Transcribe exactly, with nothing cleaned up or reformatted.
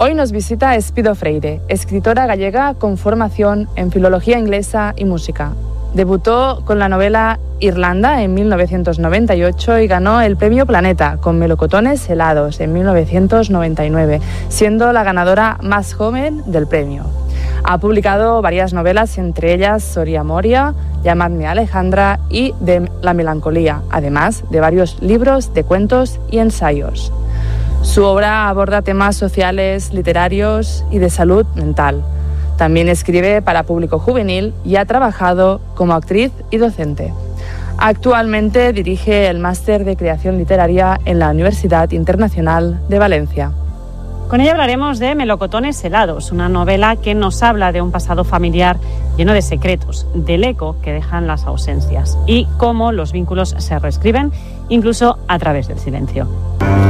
Hoy nos visita Espido Freire, escritora gallega con formación en filología inglesa y música. Debutó con la novela Irlanda en mil novecientos noventa y ocho y ganó el premio Planeta con Melocotones helados en mil novecientos noventa y nueve, siendo la ganadora más joven del premio. Ha publicado varias novelas, entre ellas Soria Moria, Llamadme Alejandra y De la melancolía, además de varios libros de cuentos y ensayos. Su obra aborda temas sociales, literarios y de salud mental. También escribe para público juvenil y ha trabajado como actriz y docente. Actualmente dirige el Máster de Creación Literaria en la Universidad Internacional de Valencia. Con ella hablaremos de Melocotones helados, una novela que nos habla de un pasado familiar lleno de secretos, del eco que dejan las ausencias y cómo los vínculos se reescriben, incluso a través del silencio.